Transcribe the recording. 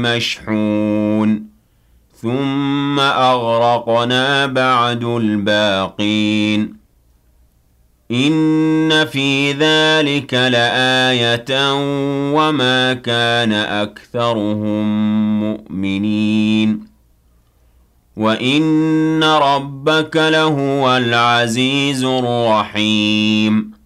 مشحون ثم أغرقنا بعد الباقين إن في ذلك لآية وما كان أكثرهم مؤمنين وإن ربك لهو العزيز الرحيم